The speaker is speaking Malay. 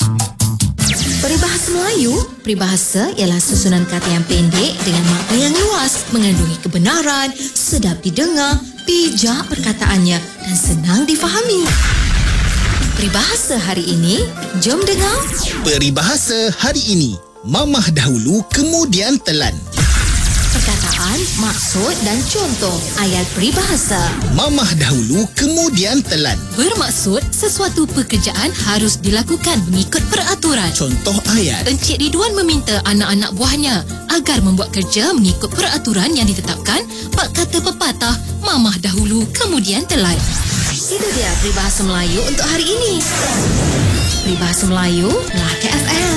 Peribahasa Melayu, peribahasa ialah susunan kata yang pendek dengan makna yang luas, mengandungi kebenaran, sedap didengar, bijak perkataannya dan senang difahami. Peribahasa hari ini, jom dengar. Peribahasa hari ini, mamah dahulu kemudian telan. Perkataan, maksud dan contoh ayat peribahasa. Mamah dahulu kemudian telan. Bermaksud, sesuatu pekerjaan harus dilakukan mengikut peraturan. Contoh ayat. Encik Ridwan meminta anak-anak buahnya agar membuat kerja mengikut peraturan yang ditetapkan. Bak kata pepatah, mamah dahulu kemudian telan. Itu dia peribahasa Melayu untuk hari ini. Peribahasa Melayu, Melaka FM.